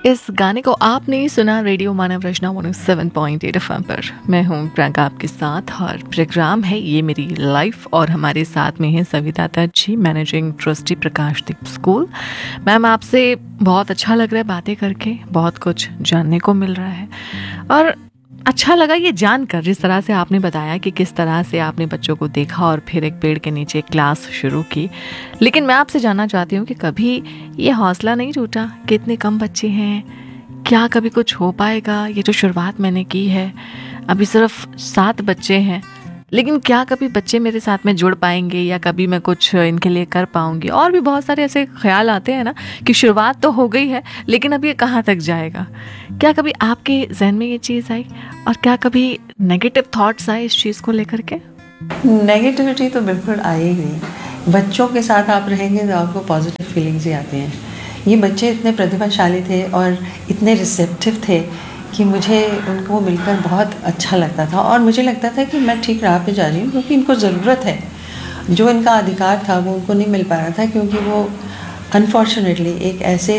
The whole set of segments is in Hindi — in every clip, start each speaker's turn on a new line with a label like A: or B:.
A: इस गाने को आपने सुना रेडियो मानव रचना 107.8 एफएम पर। मैं हूँ प्रियंका आपके साथ और प्रोग्राम है ये मेरी लाइफ और हमारे साथ में है सविता दत्त जी, मैनेजिंग ट्रस्टी प्रकाशदीप स्कूल। मैम, आपसे बहुत अच्छा लग रहा है बातें करके, बहुत कुछ जानने को मिल रहा है और अच्छा लगा ये जानकर, जिस तरह से आपने बताया कि किस तरह से आपने बच्चों को देखा और फिर एक पेड़ के नीचे क्लास शुरू की। लेकिन मैं आपसे जानना चाहती हूँ कि कभी ये हौसला नहीं टूटा कि इतने कम बच्चे हैं, क्या कभी कुछ हो पाएगा? ये जो शुरुआत मैंने की है, अभी सिर्फ 7 बच्चे हैं, लेकिन क्या कभी बच्चे मेरे साथ में जुड़ पाएंगे या कभी मैं कुछ इनके लिए कर पाऊंगी? और भी बहुत सारे ऐसे ख्याल आते हैं ना कि शुरुआत तो हो गई है, लेकिन अब ये कहाँ तक जाएगा? क्या कभी आपके जहन में ये चीज़ आई और क्या कभी नेगेटिव थॉट्स आए इस चीज़ को लेकर के?
B: नेगेटिविटी तो बिल्कुल आई ही नहीं। बच्चों के साथ आप रहेंगे तो आपको पॉजिटिव फीलिंग्स ही आती हैं। ये बच्चे इतने प्रतिभाशाली थे और इतने रिसेप्टिव थे कि मुझे उनको मिलकर बहुत अच्छा लगता था और मुझे लगता था कि मैं ठीक राह पे जा रही हूँ, क्योंकि इनको ज़रूरत है। जो इनका अधिकार था वो उनको नहीं मिल पा रहा था, क्योंकि वो अनफॉर्चुनेटली एक ऐसे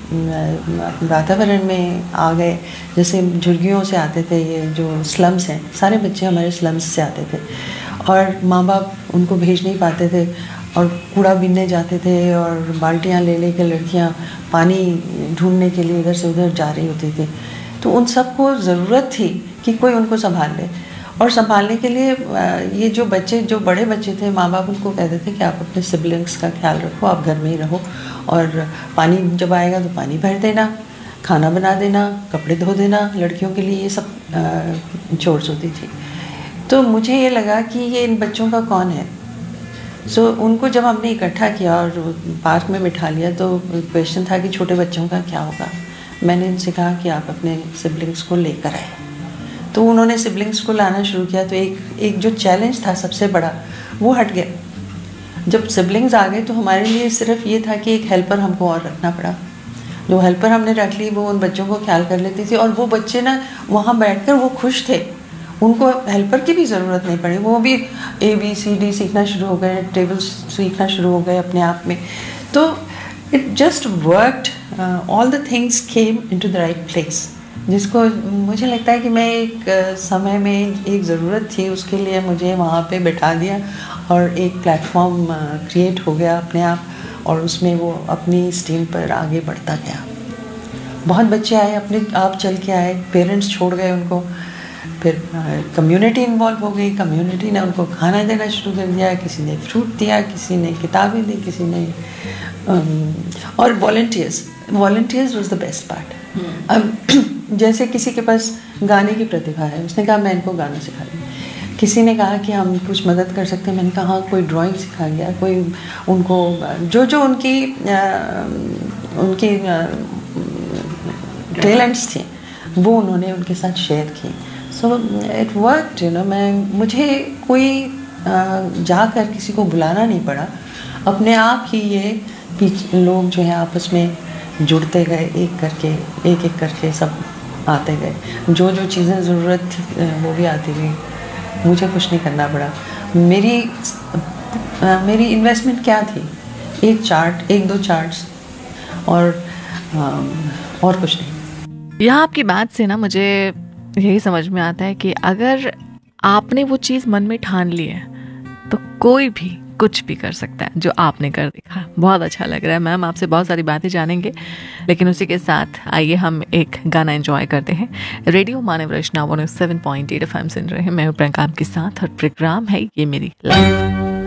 B: वातावरण में आ गए जैसे झुर्गियों से आते थे। ये जो स्लम्स हैं, सारे बच्चे हमारे स्लम्स से आते थे और माँ बाप उनको भेज नहीं पाते थे और कूड़ा बीनने जाते थे और बाल्टियाँ ले ले के लड़कियाँ पानी ढूंढने के लिए इधर से उधर जा रही होती थी। तो उन सबको ज़रूरत थी कि कोई उनको संभाल ले, और संभालने के लिए ये जो बच्चे, जो बड़े बच्चे थे, माँ बाप उनको कहते थे कि आप अपने सिबलिंग्स का ख्याल रखो, आप घर में ही रहो और पानी जब आएगा तो पानी भर देना, खाना बना देना, कपड़े धो देना। लड़कियों के लिए ये सब चोर्स होती थी। तो मुझे ये लगा कि ये इन बच्चों का कौन है। उनको जब हमने इकट्ठा किया और पार्क में बिठा लिया तो क्वेश्चन था कि छोटे बच्चों का क्या होगा। मैंने इनसे कहा कि आप अपने सिबलिंग्स को लेकर आए। तो उन्होंने सिबलिंग्स को लाना शुरू किया। तो एक जो चैलेंज था सबसे बड़ा, वो हट गया। जब सिबलिंग्स आ गए तो हमारे लिए सिर्फ ये था कि एक हेल्पर हमको और रखना पड़ा। जो हेल्पर हमने रख ली वो उन बच्चों को ख्याल कर लेती थी और वो बच्चे ना वहाँ बैठकर वो खुश थे। उनको हेल्पर की भी ज़रूरत नहीं पड़ी, वो भी ABCD सीखना शुरू हो गए, टेबल्स सीखना शुरू हो गए अपने आप में। तो it just worked, all the things came into the right place, जिसको मुझे लगता है कि मैं एक समय में एक ज़रूरत थी, उसके लिए मुझे वहाँ पे बैठा दिया और एक प्लेटफॉर्म क्रिएट हो गया अपने आप, और उसमें वो अपनी स्टीम पर आगे बढ़ता गया। बहुत बच्चे आए, अपने आप चल के आए, पेरेंट्स छोड़ गए उनको, फिर कम्युनिटी इन्वॉल्व हो गई। कम्युनिटी ने उनको खाना देना शुरू कर दिया, किसी ने फ्रूट दिया, किसी ने किताबें दी, किसी ने और volunteers was the best part. अब जैसे किसी के पास गाने की प्रतिभा है, उसने कहा मैं इनको गाना सिखा दूँ। किसी ने कहा कि हम कुछ मदद कर सकते हैं, मैंने कहा हाँ, कोई ड्राइंग सिखा गया, कोई उनको जो उनकी टैलेंट्स थे वो उन्होंने उनके साथ शेयर की। सो इट वर्कड, मुझे कोई जाकर किसी को बुलाना नहीं पड़ा। अपने आप ही ये लोग जो हैं आपस में जुड़ते गए, एक एक करके सब आते गए। जो जो चीज़ें ज़रूरत थी वो भी आती गई, मुझे कुछ नहीं करना पड़ा। मेरी इन्वेस्टमेंट क्या थी? एक दो चार्ट्स और कुछ नहीं।
A: यहाँ आपकी बात से ना मुझे यही समझ में आता है कि अगर आपने वो चीज़ मन में ठान ली है तो कोई भी कुछ भी कर सकता है, जो आपने कर दिखा। बहुत अच्छा लग रहा है मैम, आपसे बहुत सारी बातें जानेंगे, लेकिन उसी के साथ आइए हम एक गाना एंजॉय करते हैं। रेडियो मानव रचना 107.8 FM सुन रहे हैं। मैं प्रियंका आपके साथ और प्रोग्राम है ये मेरी लाइफ।